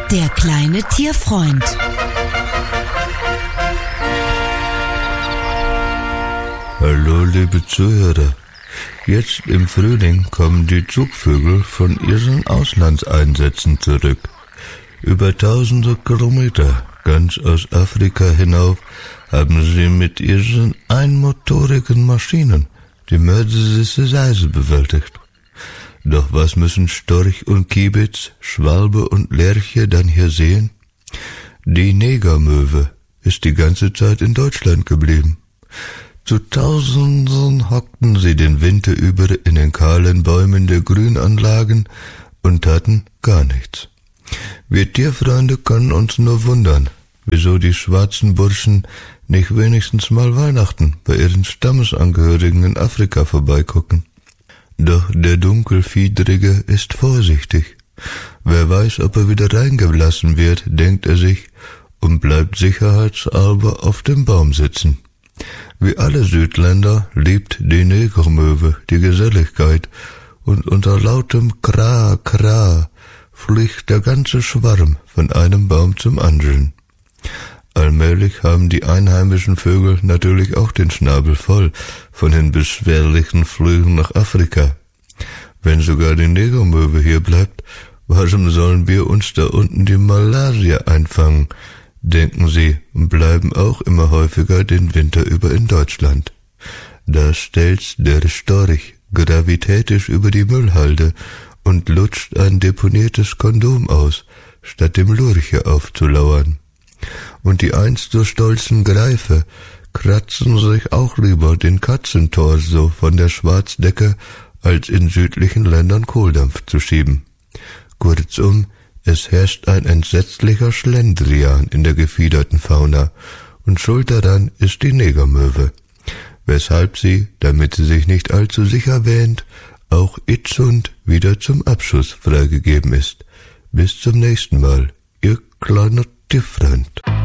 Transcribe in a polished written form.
Der kleine Tierfreund. Hallo liebe Zuhörer. Jetzt im Frühling kommen die Zugvögel von ihren Auslandseinsätzen zurück. Über tausende Kilometer, ganz aus Afrika hinauf, haben sie mit ihren einmotorigen Maschinen die mörderische Reise bewältigt. Doch was müssen Storch und Kiebitz, Schwalbe und Lerche dann hier sehen? Die Negermöwe ist die ganze Zeit in Deutschland geblieben. Zu Tausenden hockten sie den Winter über in den kahlen Bäumen der Grünanlagen und taten gar nichts. Wir Tierfreunde können uns nur wundern, wieso die schwarzen Burschen nicht wenigstens mal Weihnachten bei ihren Stammesangehörigen in Afrika vorbeigucken. Doch der Dunkelfiedrige ist vorsichtig. Wer weiß, ob er wieder reingelassen wird, denkt er sich, und bleibt sicherheitshalber auf dem Baum sitzen. Wie alle Südländer liebt die Negermöwe die Geselligkeit, und unter lautem Kra, Kra fliegt der ganze Schwarm von einem Baum zum anderen. Allmählich haben die einheimischen Vögel natürlich auch den Schnabel voll von den beschwerlichen Flügen nach Afrika. Wenn sogar die Negermöwe hier bleibt, warum sollen wir uns da unten die Malaria einfangen, denken sie, und bleiben auch immer häufiger den Winter über in Deutschland. Da stelzt der Storch gravitätisch über die Müllhalde und lutscht ein deponiertes Kondom aus, statt dem Lurche aufzulauern. Und die einst so stolzen Greife kratzen sich auch lieber den Katzentorso von der Schwarzdecke, als in südlichen Ländern Kohldampf zu schieben. Kurzum, es herrscht ein entsetzlicher Schlendrian in der gefiederten Fauna, und schuld daran ist die Negermöwe, weshalb sie, damit sie sich nicht allzu sicher wähnt, auch itzund wieder zum Abschuss freigegeben ist. Bis zum nächsten Mal, ihr kleiner Tierfreund.